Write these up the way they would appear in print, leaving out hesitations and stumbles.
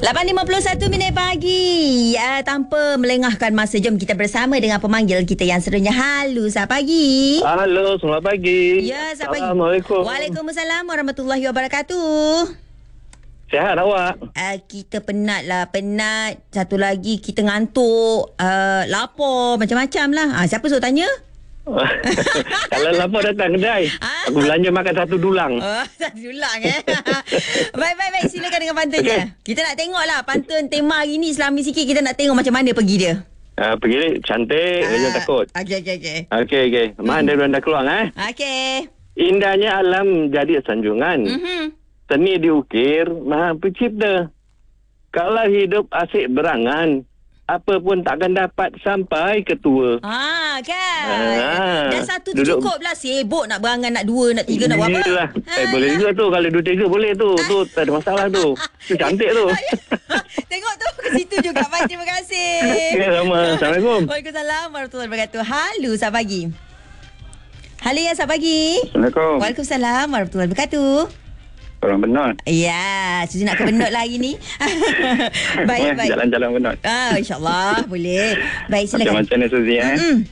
8.51 pagi. Tanpa melengahkan masa, jom kita bersama dengan pemanggil kita yang serunya. Halo, selamat pagi. Halo, selamat pagi. Ya, selamat pagi. Assalamualaikum. Waalaikumsalam warahmatullahi wabarakatuh. Sihat awak? Kita penat lah. Penat. Satu lagi kita ngantuk. Lapar. Macam-macam lah. Siapa suruh tanya? Kalau lapar datang kedai. Aku belanja makan satu dulang. Satu dulang Baik. Silakan dengan pantunnya. Kita nak tengok lah pantun tema hari ni. Selama sikit kita nak tengok macam mana pergi dia. Pergi cantik, jangan takut. Okey. Mak anda dah keluar Okey. Indahnya alam jadi sanjungan. Seni diukir Maha Pencipta. Kalau hidup asyik berangan, apa pun takkan dapat sampai ke tua. Kan. Dah satu tu cukup lah. Sibuk nak berangan, nak dua, nak tiga, nak buat apa. Yelah. Boleh juga tu. Kalau dua tiga boleh tu. Tu tak ada masalah tu. Tu cantik tu. Tengok tu ke situ juga. Baik, terima kasih. Ya, sama. Assalamualaikum. Waalaikumsalam warahmatullahi wabarakatuh. Halo, selamat pagi. Halo, ya, selamat pagi. Assalamualaikum. Waalaikumsalam warahmatullahi wabarakatuh. Orang Benut. Ya, Suzy nak ke Benut lah hari ni. Baik. Jalan-jalan Benut. InsyaAllah boleh. Baik, silakan. Macam mana Suzy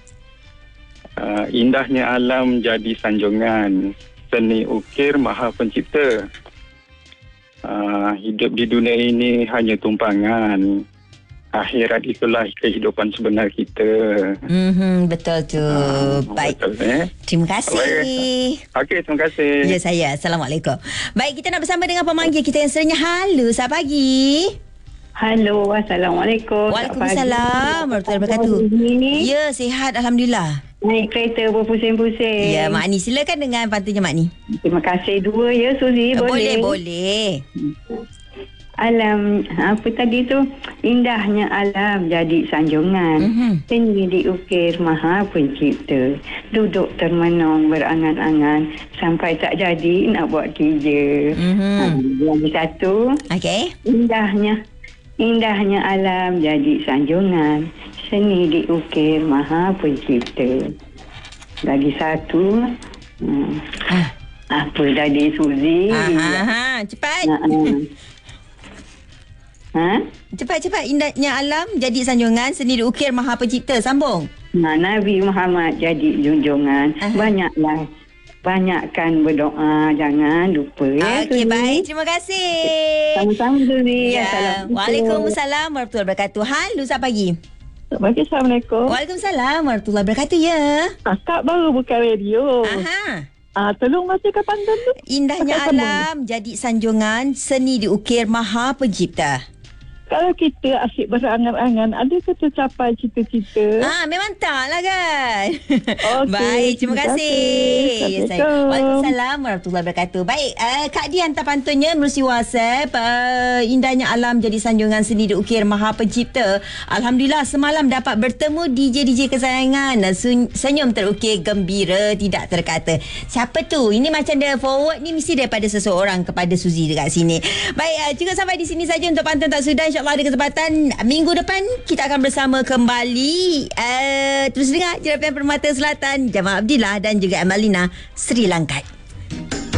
indahnya alam jadi sanjungan, seni ukir Maha Pencipta. Hidup di dunia ini hanya tumpangan, akhirat itulah kehidupan sebenar kita. Betul tu. Baik. Betul, Terima kasih. Okey, terima kasih. Ya, saya. Assalamualaikum. Baik, kita nak bersama dengan pemanggil kita yang serunya. Halo, selamat pagi. Halo, Assalamualaikum. Waalaikumsalam warahmatullahi wabarakatuh. Ya, sihat Alhamdulillah. Naik kereta berpusing-pusing. Ya, Mak Ni. Silakan dengan pantunnya Mak Ni. Terima kasih dua ya, Suzy. Boleh. Alam, apa tadi tu? Indahnya alam jadi sanjungan. Seni diukir Maha Pencipta. Duduk termenung berangan-angan sampai tak jadi nak buat kerja. Lagi satu. Okey. Indahnya alam jadi sanjungan. Seni diukir Maha Pencipta. Lagi satu. Apa tadi, Suzy? Cepat. Cepat. Indahnya alam jadi sanjungan, seni diukir Maha Pencipta. Sambung. Nabi Muhammad jadi junjungan. Banyakkan berdoa, jangan lupa ya. Okey, baik. Terima kasih. Sama-sama, Suzy. Ya. Waalaikumsalam warahmatullahi wabarakatuh. Halo, selamat pagi. Selamat pagi, Assalamualaikum. Waalaikumsalam warahmatullahi wabarakatuh. Ya. Akak baru buka radio. Tolong bacakan pantun tu. Indahnya alam jadi sanjungan, seni diukir Maha Pencipta. Kalau kita asyik berangan-angan, adakah tercapai cita-cita? Memang tak lah kan. Okay, baik, terima kasih. Waalaikumsalam warahmatullahi wabarakatuh. Baik, Kak Di hantar pantunnya melalui WhatsApp. Indahnya alam jadi sanjungan, seni diukir Maha Pencipta. Alhamdulillah semalam dapat bertemu DJ kesayangan. Senyum terukir, gembira tidak terkata. Siapa tu? Ini macam dia forward ni mesti daripada seseorang kepada Suzy dekat sini. Baik, cukup sampai di sini saja untuk pantun tak sudah. InsyaAllah ada kesempatan minggu depan kita akan bersama kembali. Terus dengar Jerapan Permata Selatan, Jamal Abdillah dan juga Amalina Sri Lanka.